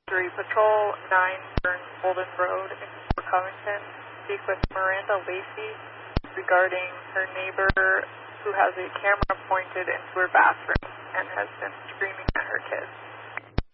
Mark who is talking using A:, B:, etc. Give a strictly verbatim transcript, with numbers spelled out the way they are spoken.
A: three, Patrol nine, Burns Golden Road in Fort Covington. Speak with Miranda Lacey regarding her neighbor who has a camera pointed into her bathroom and has been screaming at her kids.